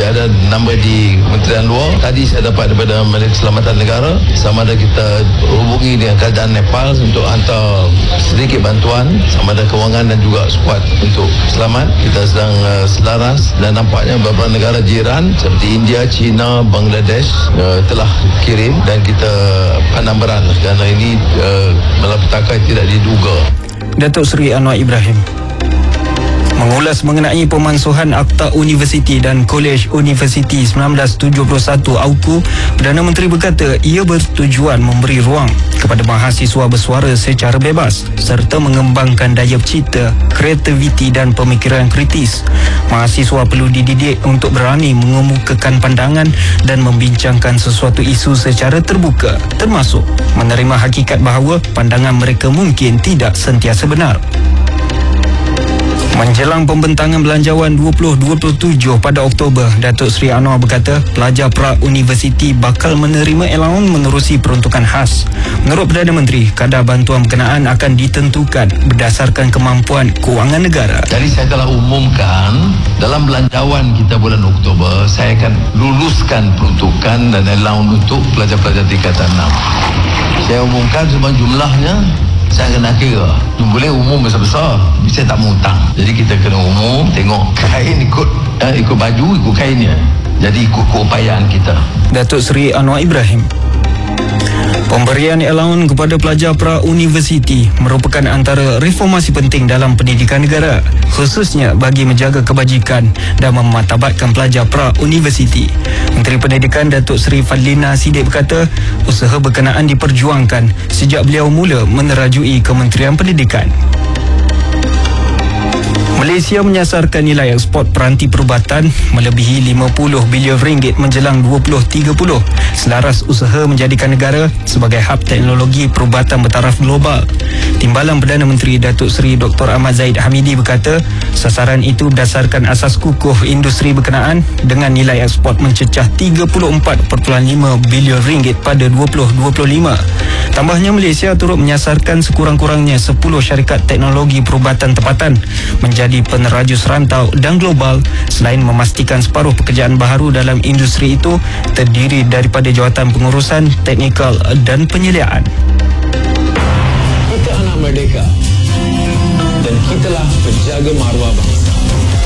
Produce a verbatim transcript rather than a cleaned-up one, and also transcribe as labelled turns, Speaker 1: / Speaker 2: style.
Speaker 1: ada number di Kementerian Luar. Tadi saya dapat daripada Menteri Keselamatan Negara, sama ada kita hubungi dengan kerajaan Nepal untuk hantar sedikit bantuan, sama ada kewangan dan juga skuad untuk selamat. Kita sedang uh, selaras dan nampaknya beberapa negara jiran seperti India, China, Bangladesh uh, telah kirim, dan kita pandang berat kerana ini uh, malapetaka tidak diduga.
Speaker 2: Datuk Seri Anwar Ibrahim mengulas mengenai pemansuhan Akta Universiti dan Kolej Universiti sembilan belas tujuh puluh satu A U K U. Perdana Menteri berkata ia bertujuan memberi ruang kepada mahasiswa bersuara secara bebas serta mengembangkan daya cipta, kreativiti dan pemikiran kritis. Mahasiswa perlu dididik untuk berani mengemukakan pandangan dan membincangkan sesuatu isu secara terbuka, termasuk menerima hakikat bahawa pandangan mereka mungkin tidak sentiasa benar. Menjelang pembentangan belanjawan dua ribu dua puluh tujuh pada Oktober, Datuk Seri Anwar berkata pelajar pra-universiti bakal menerima allowance menerusi peruntukan khas. Menurut Perdana Menteri, kadar bantuan berkenaan akan ditentukan berdasarkan kemampuan kewangan negara.
Speaker 1: Jadi saya telah umumkan dalam belanjawan kita bulan Oktober, saya akan luluskan peruntukan dan allowance untuk pelajar-pelajar tingkatan enam. Saya umumkan semua jumlahnya. Saya kena kira. Boleh umum besar-besar, saya tak mau hutang. Jadi kita kena umum, tengok kain ikut eh, ikut baju, ikut kainnya. Jadi ikut keupayaan kita.
Speaker 2: Datuk Seri Anwar Ibrahim. Pemberian allowance kepada pelajar pra-universiti merupakan antara reformasi penting dalam pendidikan negara, khususnya bagi menjaga kebajikan dan memartabatkan pelajar pra-universiti. Menteri Pendidikan Datuk Seri Fadlina Siddiq berkata, usaha berkenaan diperjuangkan sejak beliau mula menerajui Kementerian Pendidikan. Malaysia menyasarkan nilai ekspor peranti perubatan melebihi lima puluh bilion ringgit menjelang dua ribu tiga puluh, selaras usaha menjadikan negara sebagai hub teknologi perubatan bertaraf global. Timbalan Perdana Menteri Datuk Seri Doktor Ahmad Zahid Hamidi berkata, sasaran itu berdasarkan asas kukuh industri berkenaan dengan nilai ekspor mencecah tiga puluh empat perpuluhan lima bilion ringgit pada dua ribu dua puluh lima. Tambahnya, Malaysia turut menyasarkan sekurang-kurangnya sepuluh syarikat teknologi perubatan tempatan menjadi penerajus rantau dan global, selain memastikan separuh pekerjaan baharu dalam industri itu terdiri daripada jawatan pengurusan, teknikal dan penyediaan.
Speaker 3: Kita anak merdeka dan kitalah penjaga maruah bangsa.